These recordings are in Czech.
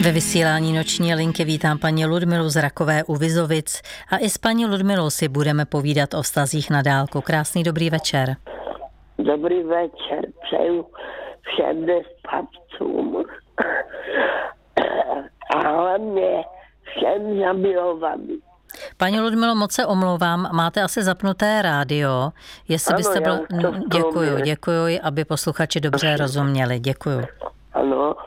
Ve vysílání Noční linky vítám paní Ludmilu z Rakové u Vizovic a i s paní Ludmilou si budeme povídat o vztazích na dálku. Krásný dobrý večer. Dobrý večer, přeju všem nespavcům a hlavně všem zamilovaným. Paní Ludmilo, moc se omlouvám, máte asi zapnuté rádio. Jestli ano, byste byl... Děkuji, aby posluchači dobře rozuměli. Děkuji. Ano,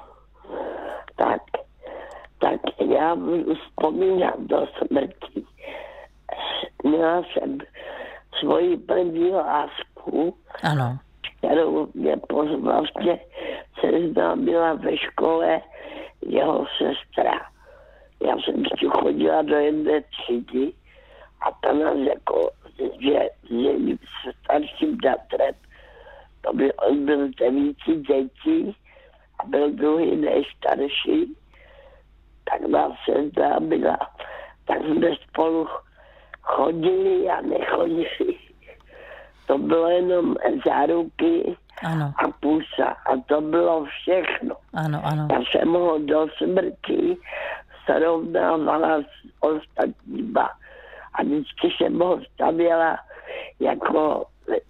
tak já budu vzpomínat do smrti. Měla jsem svoji první lásku, Ano. kterou mě vlastně seznámila ve škole jeho sestra. Já jsem ještě chodila do jedné třídy a ta nás jako, že s starším bratrem, on byl 9 dětí a byl druhý nejstarší, tak nás seznámila. Tak jsme spolu chodili a nechodili. To bylo jenom záruky a pusa a to bylo všechno. Ano. Já jsem ho do smrti srovnávala s ostatníma a vždycky jsem ho stavěla jako,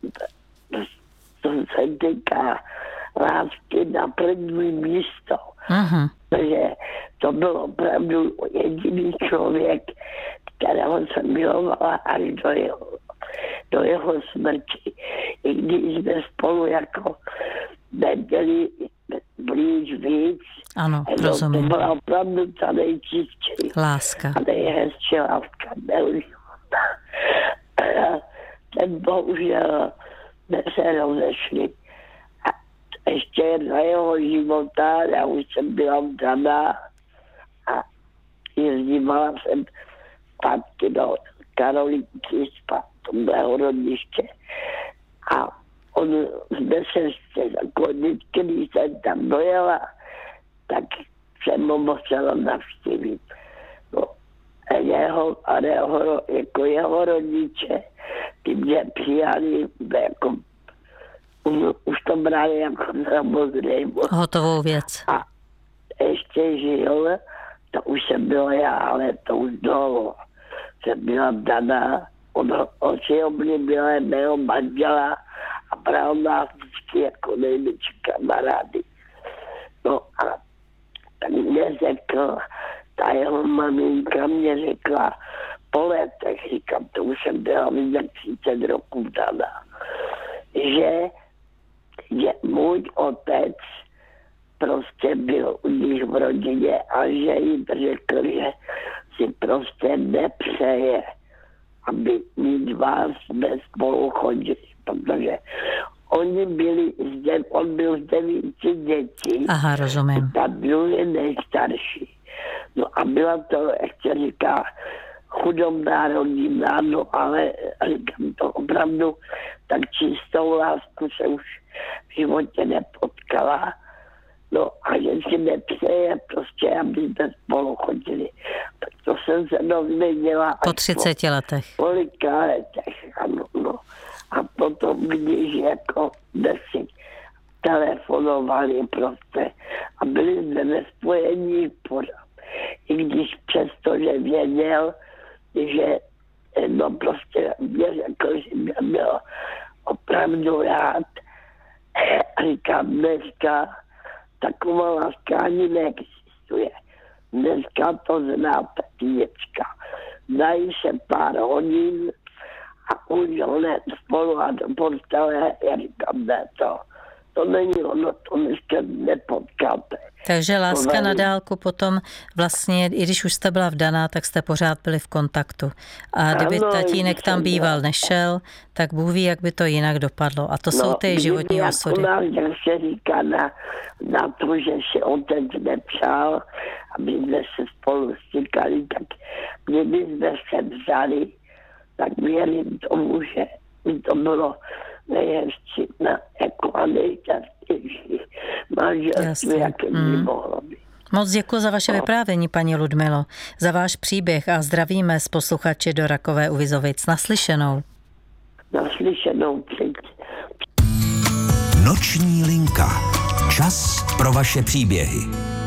co se týká lásky, na první místo. Uh-huh. Takže to byl opravdu jediný člověk, kterého jsem milovala až do jeho smrti. I když jsme spolu jako nebyli blíž víc. Ano, rozumím. To byla opravdu ta nejčistší. Láska. A nejhezčí láska neužitá. Ten bohužel se rozešli. A ještě za jeho života, já už jsem byla vdaná a jezdívala jsem zpátky do Karolinky, tomhle rodiště. A jsme se vždycky, když jsem tam dojela, tak jsem ho musela navštívit. No, jeho rodiče, ty mě přijali jako, už to brali jako samozřejmost. Hotovou věc. A ještě žil, to už jsem byla já, ale to už dlouho. Jsem byla vdaná, on si oblíbil mého manžela a bral nás vždycky jako největší kamarády. No a tak mě řekl, ta jeho maminka mě řekla po letech, říkám, to už jsem byla víc 30 roků vdaná, že můj otec prostě byl u nich v rodině a že jim řekl, že si prostě nepřeje, aby my dva jsme spolu chodili, protože on byl z 9 dětí. Aha, rozumím. Ta druhý nejstarší. No a byla to, jak se říká, chudobná rodina, no ale říkám to opravdu, tak čistou lásku se už v životě nepotkala. No a že si nepřeje prostě, aby jsme spolu chodili. Tak to jsem se dozvěděla po 30 letech. Kolika letech, ano, no. A potom, když jako si telefonovali prostě a byli jsme ve spojení pořád. I když přesto, že věděl, že no prostě mě řekl, že mě byl opravdu rád. A říkám, dneska taková láska ani neexistuje. Dneska to znáte, děcka. Dají se pár hodin a už hned spolu a do postele. Já říkám, ne, to není ono, to dneska nepotkáte. Takže láska na dálku potom vlastně, i když už jste byla vdaná, tak jste pořád byli v kontaktu. A kdyby tatínek tam býval nešel, tak Bůh ví, jak by to jinak dopadlo. A to jsou ty životní osudy. Jak se říká na to, že si otec nepřál, aby jsme se spolu stykali, tak kdyby jsme se vzali, tak věřím tomu, že by to bylo nejhezčí jako a nejčastější manželství, jaké by mohlo být. Moc děkuji za vaše vyprávění, paní Ludmilo, za váš příběh a zdravíme z posluchači do Rakové u Vizovic. Naslyšenou. Naslyšenou. Noční linka. Čas pro vaše příběhy.